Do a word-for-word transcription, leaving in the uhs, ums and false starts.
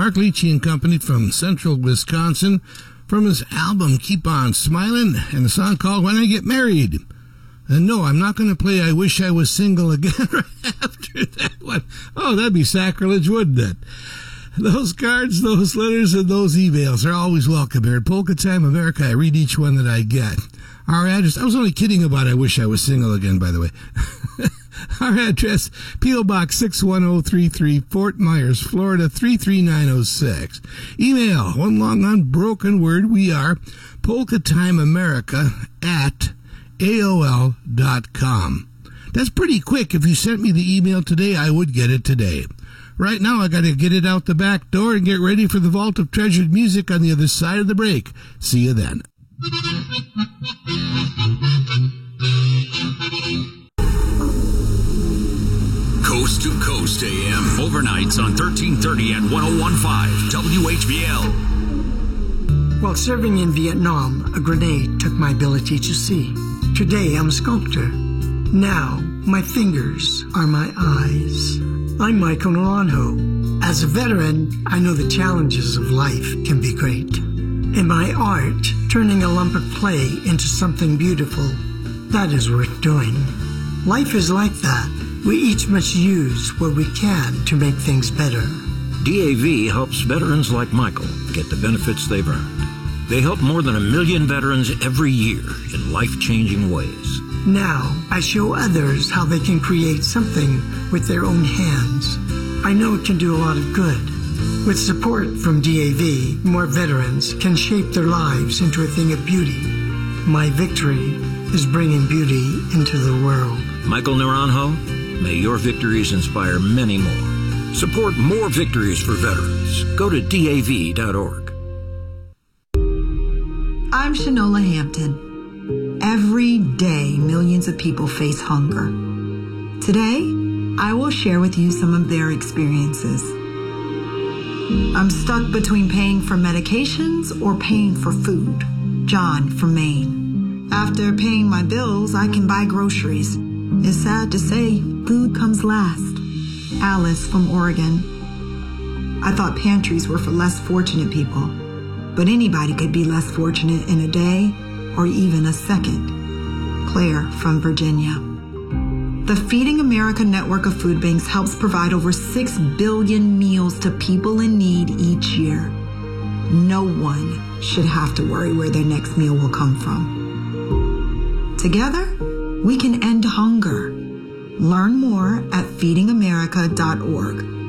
Mark Leachy and Company from Central Wisconsin, from his album Keep On Smiling, and a song called When I Get Married. And no, I'm not going to play I Wish I Was Single again right after that one. Oh, that'd be sacrilege, wouldn't it? Those cards, those letters, and those emails are always welcome here at Polka Time America. I read each one that I get. Our address, I was only kidding about I Wish I Was Single again, by the way. Our address, P O. Box six one zero three three, Fort Myers, Florida three three nine zero six. Email, one long unbroken word, we are Polka Time America at A O L dot com. That's pretty quick. If you sent me the email today, I would get it today. Right now, I got to get it out the back door and get ready for the Vault of Treasured Music on the other side of the break. See you then. Coast to Coast A M. Overnights on thirteen thirty and one oh one point five W H B L. While serving in Vietnam, a grenade took my ability to see. Today, I'm a sculptor. Now, my fingers are my eyes. I'm Michael Naranjo. As a veteran, I know the challenges of life can be great. In my art, turning a lump of clay into something beautiful, that is worth doing. Life is like that. We each must use what we can to make things better. D A V helps veterans like Michael get the benefits they've earned. They help more than a million veterans every year in life-changing ways. Now, I show others how they can create something with their own hands. I know it can do a lot of good. With support from D A V, more veterans can shape their lives into a thing of beauty. My victory is bringing beauty into the world. Michael Naranjo, may your victories inspire many more. Support more victories for veterans. Go to D A V dot org. I'm Shanola Hampton. Every day, millions of people face hunger. Today, I will share with you some of their experiences. I'm stuck between paying for medications or paying for food. John from Maine. After paying my bills, I can buy groceries. It's sad to say, food comes last. Alice from Oregon. I thought pantries were for less fortunate people, but anybody could be less fortunate in a day or even a second. Claire from Virginia. The Feeding America network of food banks helps provide over six billion meals to people in need each year. No one should have to worry where their next meal will come from. Together, we can end hunger. Learn more at feeding america dot org.